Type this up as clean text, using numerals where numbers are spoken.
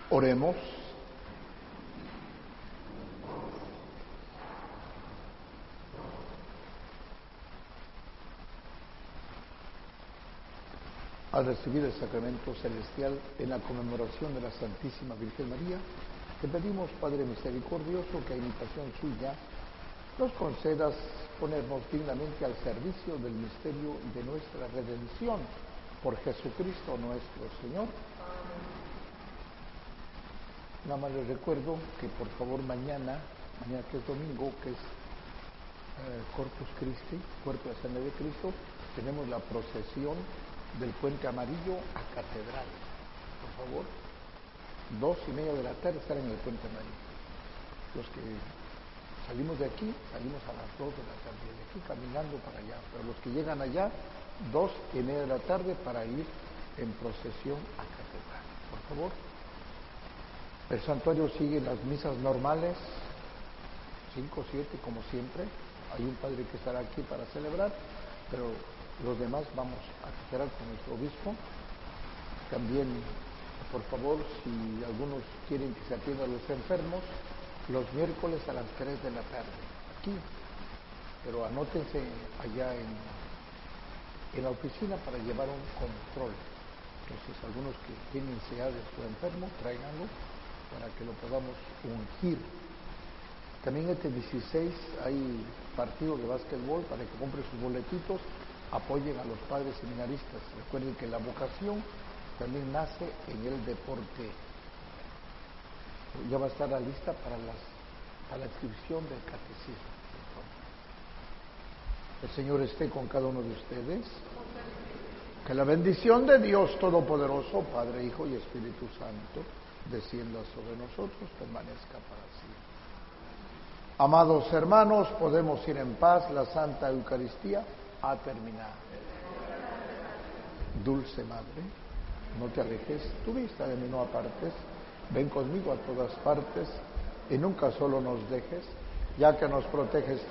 Oremos. Al recibir el sacramento celestial en la conmemoración de la Santísima Virgen María, te pedimos, Padre misericordioso, que a imitación suya nos concedas ponernos dignamente al servicio del misterio de nuestra redención por Jesucristo nuestro Señor. Nada más les recuerdo que por favor mañana que es domingo, que es Corpus Christi, Cuerpo y Sangre de Cristo, tenemos la procesión del Puente Amarillo a Catedral. Por favor, 2:30 de la tarde estar en el Puente Amarillo. Los que salimos de aquí, salimos a las 2 de la tarde, de aquí caminando para allá, pero los que llegan allá, 2:30 de la tarde para ir en procesión a Catedral. Por favor. El santuario sigue las misas normales, 5, 7, como siempre. Hay un padre que estará aquí para celebrar, pero los demás vamos a catedral con nuestro obispo. También, por favor, si algunos quieren que se atienda a los enfermos, los miércoles a las 3 de la tarde, aquí. Pero anótense allá en la oficina para llevar un control. Entonces, algunos que tienen necesidad de su enfermo, tráiganlo para que lo podamos ungir. También este 16 hay partido de básquetbol para que compren sus boletitos, apoyen a los padres seminaristas. Recuerden que la vocación también nace en el deporte. Ya va a estar la lista para la inscripción del catecismo. El Señor esté con cada uno de ustedes. Que la bendición de Dios Todopoderoso, Padre, Hijo y Espíritu Santo, descienda sobre nosotros, permanezca para siempre. Amados hermanos, podemos ir en paz. La Santa Eucaristía ha terminado. Dulce Madre, no te alejes, tu vista de mí no apartes, ven conmigo a todas partes y nunca solo nos dejes, ya que nos proteges